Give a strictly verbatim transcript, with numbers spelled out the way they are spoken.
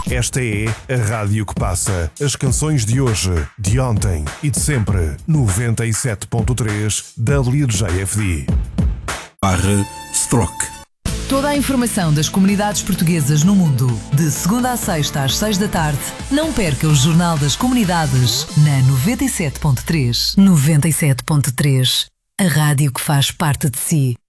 Esta é a rádio que passa as canções de hoje, de ontem e de sempre. noventa e sete ponto três W J F D. Barra Stroke. Toda a informação das comunidades portuguesas no mundo, de segunda a sexta às seis da tarde. Não perca o Jornal das Comunidades na noventa e sete ponto três. noventa e sete ponto três. A rádio que faz parte de si.